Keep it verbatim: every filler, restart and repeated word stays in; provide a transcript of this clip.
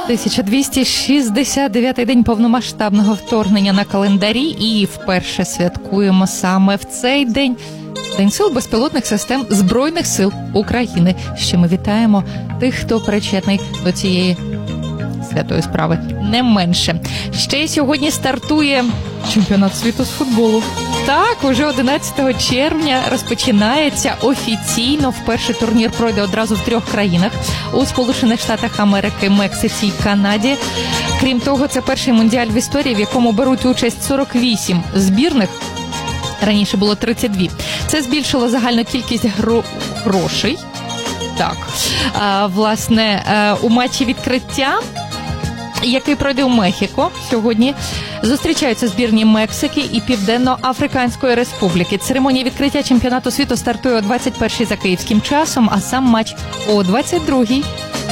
тисяча двісті шістдесят дев'ятий день повномасштабного вторгнення на календарі, і вперше святкуємо саме в цей день День сил безпілотних систем Збройних сил України. Ще ми вітаємо тих, хто причетний до цієї святої справи не менше. Ще й сьогодні стартує чемпіонат світу з футболу. Так, уже одинадцятого червня розпочинається офіційно. Вперше турнір пройде одразу в трьох країнах – у Сполучених Штатах Америки, Мексиці і Канаді. Крім того, це перший мундіаль в історії, в якому беруть участь сорок вісім збірних. Раніше було тридцять два. Це збільшило загальну кількість гро... грошей. Так, а, власне, у матчі відкриття, який пройде у Мехіко сьогодні, зустрічаються збірні Мексики і Південно-Африканської Республіки. Церемонія відкриття чемпіонату світу стартує о двадцять першій за київським часом, а сам матч о двадцять другій